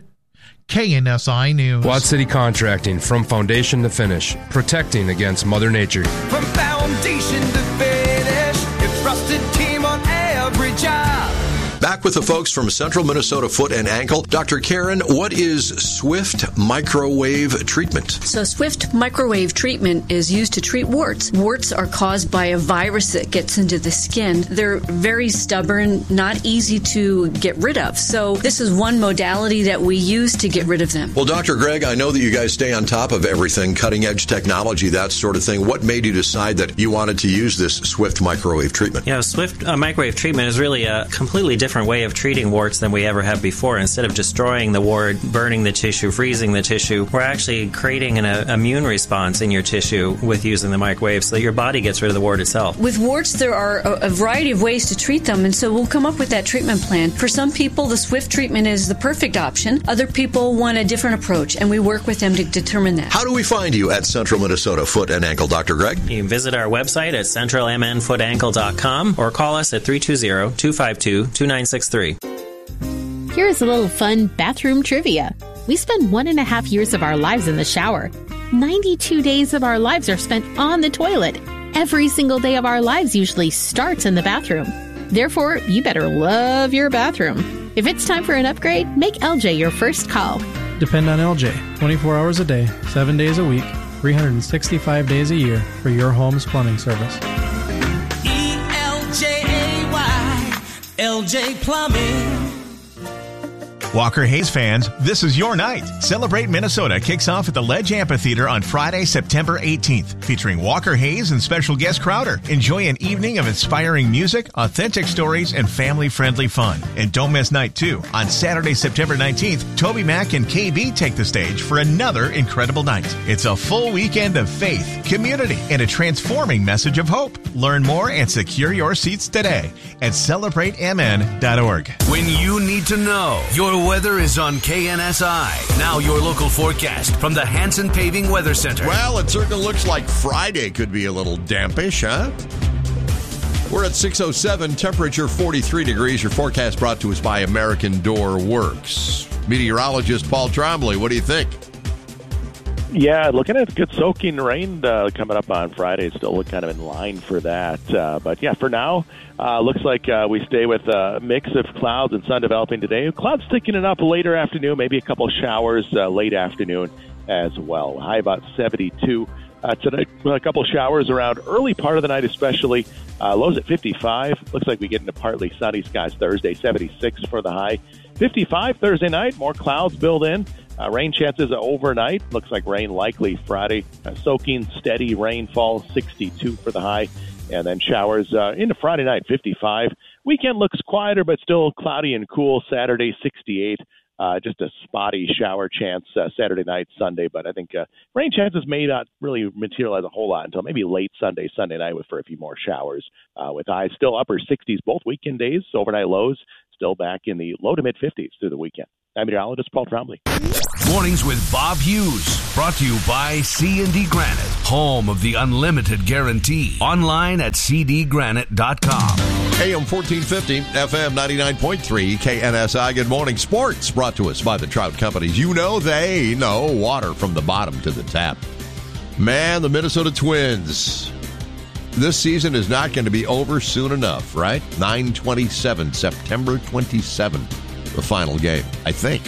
KNSI News. Quad City Contracting, from foundation to finish, protecting against Mother Nature. From foundation to finish, your trusted team on every job. Back with the folks from Central Minnesota Foot and Ankle. Dr. Karen, what is Swift microwave treatment? So Swift microwave treatment is used to treat warts. Warts are caused by a virus that gets into the skin. They're very stubborn, not easy to get rid of. So this is one modality that we use to get rid of them. Well, Dr. Greg, I know that you guys stay on top of everything, cutting edge technology, that sort of thing. What made you decide that you wanted to use this Swift microwave treatment? Yeah, Swift microwave treatment is really a completely different way of treating warts than we ever have before. Instead of destroying the wart, burning the tissue, freezing the tissue, we're actually creating an immune response in your tissue with using the microwave so that your body gets rid of the wart itself. With warts, there are a variety of ways to treat them, and so we'll come up with that treatment plan. For some people, the Swift treatment is the perfect option. Other people want a different approach, and we work with them to determine that. How do we find you at Central Minnesota Foot and Ankle, Dr. Greg? You can visit our website at centralmnfootankle.com or call us at 320-252-2963. Here's a little fun bathroom trivia. We spend 1.5 years of our lives in the shower. 92 days of our lives are spent on the toilet. Every single day of our lives usually starts in the bathroom. Therefore, you better love your bathroom. If it's time for an upgrade, make LJ your first call. Depend on LJ 24 hours a day, 7 days a week, 365 days a year for your home's plumbing service. ELJAY, LJ Plumbing. Walker Hayes fans, this is your night. Celebrate Minnesota kicks off at the Ledge Amphitheater on Friday, September 18th, featuring Walker Hayes and special guest Crowder. Enjoy an evening of inspiring music, authentic stories, and family-friendly fun. And don't miss night 2. On Saturday, September 19th, Toby Mac and KB take the stage for another incredible night. It's a full weekend of faith, community, and a transforming message of hope. Learn more and secure your seats today at celebratemn.org. When you need to know, your weather is on KNSI. Now your local forecast from the Hanson Paving Weather Center. Well, it certainly looks like Friday could be a little dampish, huh? We're at 6:07, temperature 43 degrees. Your forecast brought to us by American Door Works. Meteorologist Paul Trombley, what do you think? Yeah, looking at good soaking rain coming up on Friday. Still look kind of in line for that. But yeah, for now, looks like we stay with a mix of clouds and sun developing today. Clouds thickening up later afternoon, maybe a couple showers late afternoon as well. High about 72. Tonight, a couple showers around early part of the night especially. Lows at 55. Looks like we get into partly sunny skies Thursday, 76 for the high. 55 Thursday night, more clouds build in. Rain chances overnight. Looks like rain likely Friday. Soaking, steady rainfall, 62 for the high. And then showers into Friday night, 55. Weekend looks quieter, but still cloudy and cool. Saturday, 68. Just a spotty shower chance Saturday night, Sunday. But I think rain chances may not really materialize a whole lot until maybe late Sunday night for a few more showers. With highs still upper 60s both weekend days. Overnight lows still back in the low to mid 50s through the weekend. I'm meteorologist Paul Trombley. Mornings with Bob Hughes. Brought to you by C&D Granite, home of the unlimited guarantee. Online at cdgranite.com. AM 1450, FM 99.3, KNSI. Good morning. Sports brought to us by the Trout Companies. You know they know water from the bottom to the tap. Man, the Minnesota Twins. This season is not going to be over soon enough, right? 9/27, September 27th, the final game, I think.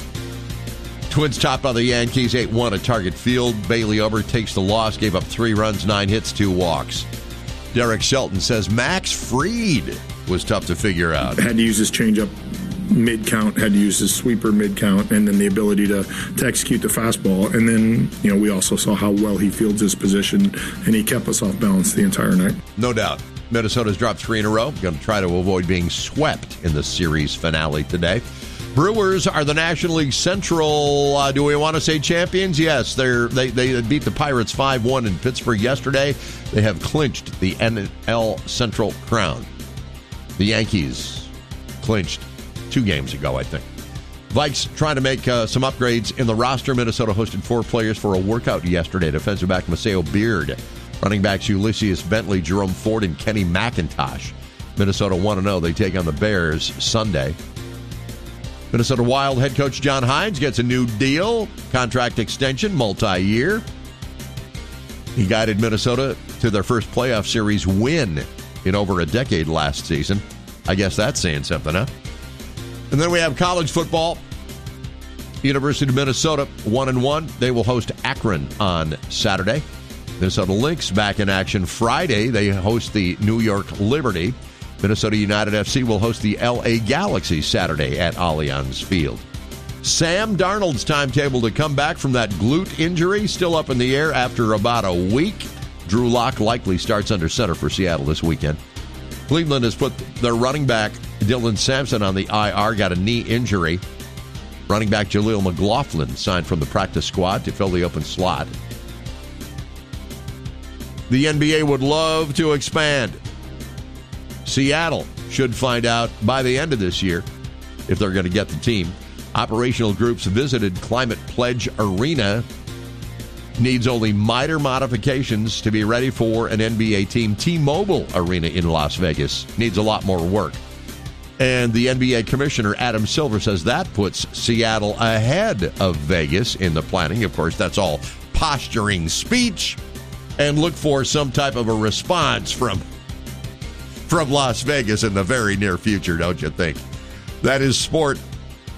Twins topped by the Yankees 8-1 at Target Field. Bailey Ober takes the loss, gave up 3 runs, 9 hits, 2 walks. Derek Shelton says Max Fried was tough to figure out. Had to use his changeup mid-count, had to use his sweeper mid-count, and then the ability to execute the fastball. And then, we also saw how well he fields his position, and he kept us off balance the entire night. No doubt. Minnesota's dropped 3 in a row. Going to try to avoid being swept in the series finale today. Brewers are the National League Central, do we want to say champions? Yes, they beat the Pirates 5-1 in Pittsburgh yesterday. They have clinched the NL Central crown. The Yankees clinched 2 games ago, I think. Vikes trying to make some upgrades in the roster. Minnesota hosted 4 players for a workout yesterday. Defensive back Maceo Beard, running backs Ulysses Bentley, Jerome Ford, and Kenny McIntosh. Minnesota 1-0. They take on the Bears Sunday. Minnesota Wild head coach John Hines gets a new deal, contract extension, multi-year. He guided Minnesota to their first playoff series win in over a decade last season. I guess that's saying something, huh? And then we have college football. University of Minnesota 1-1. They will host Akron on Saturday. Minnesota Lynx back in action Friday. They host the New York Liberty. Minnesota United FC will host the LA Galaxy Saturday at Allianz Field. Sam Darnold's timetable to come back from that glute injury still up in the air after about a week. Drew Lock likely starts under center for Seattle this weekend. Cleveland has put their running back Dylan Sampson on the IR, got a knee injury. Running back Jaleel McLaughlin signed from the practice squad to fill the open slot. The NBA would love to expand. Seattle should find out by the end of this year if they're going to get the team. Operational groups visited Climate Pledge Arena. Needs only minor modifications to be ready for an NBA team. T-Mobile Arena in Las Vegas needs a lot more work. And the NBA Commissioner Adam Silver says that puts Seattle ahead of Vegas in the planning. Of course, that's all posturing speech. And look for some type of a response from Las Vegas in the very near future, don't you think? That is sport.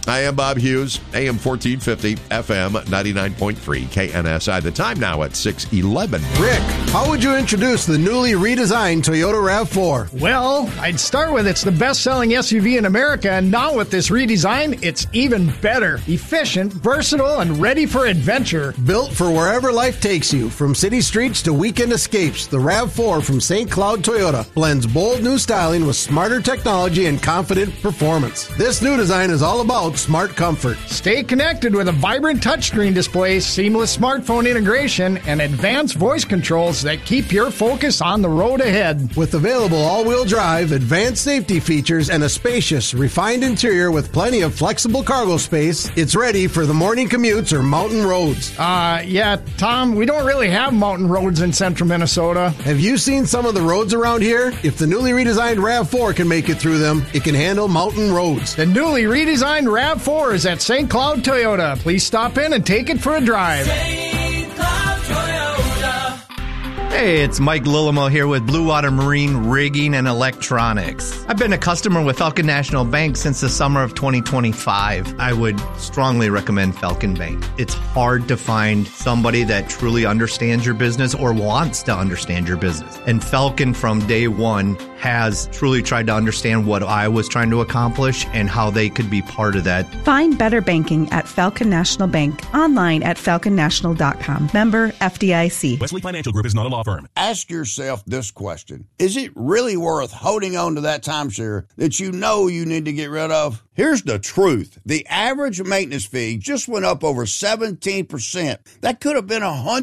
I am Bob Hughes, AM 1450, FM 99.3, KNSI. The time now at 6:11. Rick, how would you introduce the newly redesigned Toyota RAV4? Well, I'd start with it's the best-selling SUV in America, and now with this redesign, it's even better. Efficient, versatile, and ready for adventure. Built for wherever life takes you, from city streets to weekend escapes, the RAV4 from St. Cloud Toyota blends bold new styling with smarter technology and confident performance. This new design is all about smart comfort. Stay connected with a vibrant touchscreen display, seamless smartphone integration, and advanced voice controls that keep your focus on the road ahead. With available all-wheel drive, advanced safety features, and a spacious, refined interior with plenty of flexible cargo space, it's ready for the morning commutes or mountain roads. Yeah, Tom, we don't really have mountain roads in central Minnesota. Have you seen some of the roads around here? If the newly redesigned RAV4 can make it through them, it can handle mountain roads. The newly redesigned RAV4 is at St. Cloud Toyota. Please stop in and take it for a drive. St. Cloud Toyota. Hey, it's Mike Lillimo here with Blue Water Marine Rigging and Electronics. I've been a customer with Falcon National Bank since the summer of 2025. I would strongly recommend Falcon Bank. It's hard to find somebody that truly understands your business or wants to understand your business. And Falcon from day one has truly tried to understand what I was trying to accomplish and how they could be part of that. Find better banking at Falcon National Bank. Online at falconnational.com. Member FDIC. Wesley Financial Group is not a law firm. Ask yourself this question. Is it really worth holding on to that timeshare that you know you need to get rid of? Here's the truth. The average maintenance fee just went up over 17%. That could have been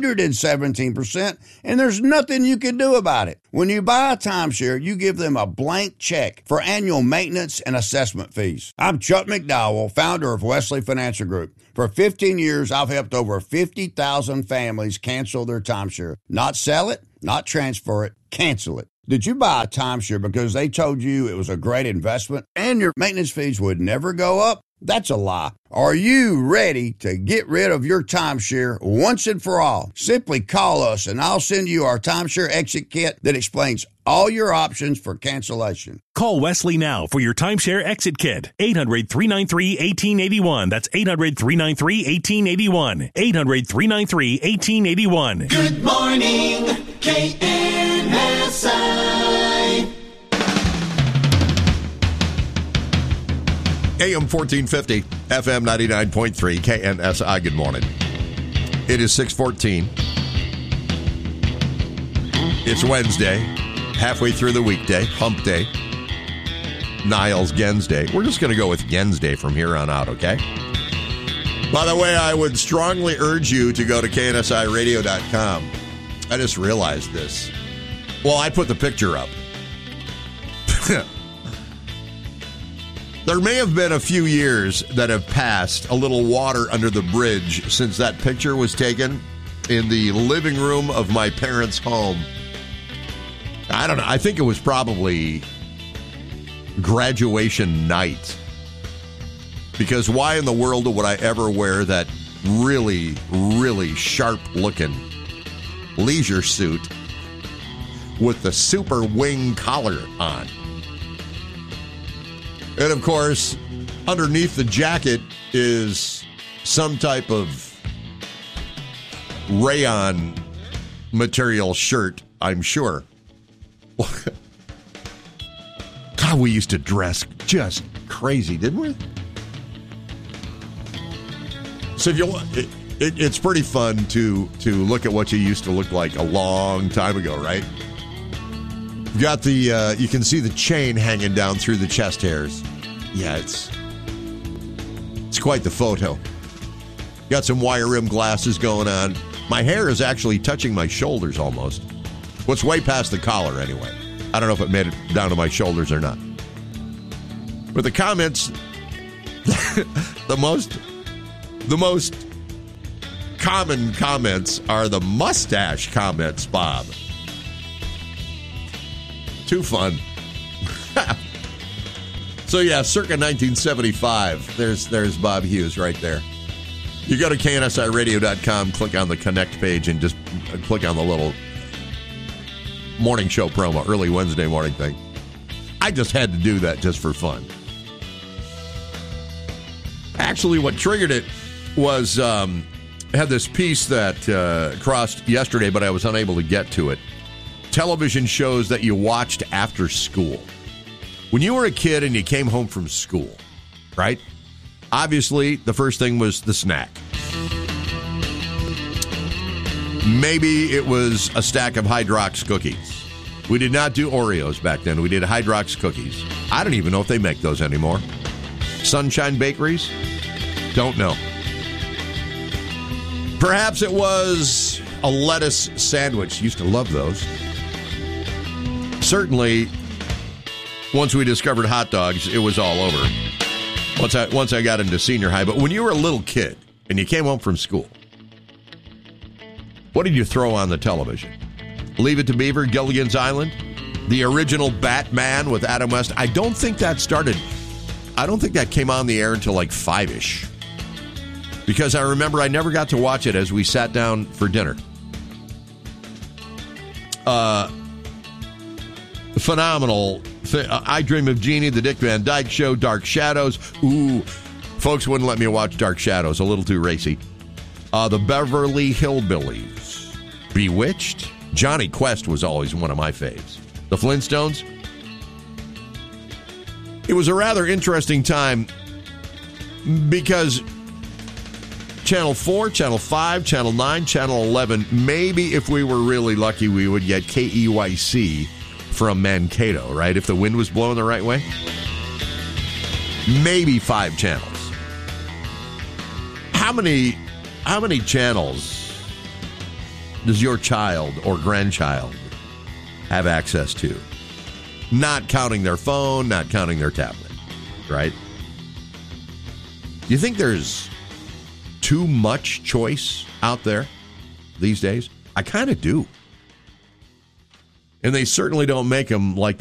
117%, and there's nothing you can do about it. When you buy a timeshare, you give them a blank check for annual maintenance and assessment fees. I'm Chuck McDowell, founder of Wesley Financial Group. For 15 years, I've helped over 50,000 families cancel their timeshare. Not sell it, not transfer it, cancel it. Did you buy a timeshare because they told you it was a great investment and your maintenance fees would never go up? That's a lie. Are you ready to get rid of your timeshare once and for all? Simply call us and I'll send you our timeshare exit kit that explains all your options for cancellation. Call Wesley now for your timeshare exit kit. 800-393-1881. That's 800-393-1881. 800-393-1881. Good morning, KNSI. AM 1450, FM 99.3, KNSI. Good morning. It is 6:14. It's Wednesday, halfway through the weekday, hump day. Niles Gens Day. We're just going to go with Gens Day from here on out, okay? By the way, I would strongly urge you to go to KNSIRadio.com. I just realized this. Well, I put the picture up. There may have been a few years that have passed, a little water under the bridge since that picture was taken in the living room of my parents' home. I don't know. I think it was probably graduation night. Because why in the world would I ever wear that really, really sharp-looking leisure suit with the super wing collar on? And, of course, underneath the jacket is some type of rayon material shirt, I'm sure. God, we used to dress just crazy, didn't we? So if you it's pretty fun to look at what you used to look like a long time ago, right? You've got the you can see the chain hanging down through the chest hairs. Yeah, it's quite the photo. Got some wire rim glasses going on. My hair is actually touching my shoulders almost. Well, it's way past the collar anyway. I don't know if it made it down to my shoulders or not. But the comments, the most common comments are the mustache comments, Bob. Too fun. So yeah, circa 1975. There's Bob Hughes right there. You go to KNSIRadio.com, click on the Connect page, and just click on the little morning show promo, early Wednesday morning thing. I just had to do that just for fun. Actually, what triggered it was had this piece that crossed yesterday, but I was unable to get to it. Television shows that you watched after school. When you were a kid and you came home from school, right? Obviously, the first thing was the snack. Maybe it was a stack of Hydrox cookies. We did not do Oreos back then. We did Hydrox cookies. I don't even know if they make those anymore. Sunshine Bakeries? Don't know. Perhaps it was a lettuce sandwich. Used to love those. Certainly, once we discovered hot dogs, it was all over. Once I got into senior high. But when you were a little kid and you came home from school, what did you throw on the television? Leave It to Beaver, Gilligan's Island, the original Batman with Adam West. I don't think that came on the air until like 5-ish. Because I remember I never got to watch it as we sat down for dinner. Phenomenal. I Dream of Jeannie, The Dick Van Dyke Show, Dark Shadows. Ooh, folks wouldn't let me watch Dark Shadows. A little too racy. The Beverly Hillbillies. Bewitched. Johnny Quest was always one of my faves. The Flintstones. It was a rather interesting time because Channel 4, Channel 5, Channel 9, Channel 11, maybe if we were really lucky, we would get KEYC from Mankato, right? If the wind was blowing the right way. Maybe 5 channels. How many channels does your child or grandchild have access to? Not counting their phone, not counting their tablet, right? You think there's too much choice out there these days? I kind of do. And they certainly don't make them like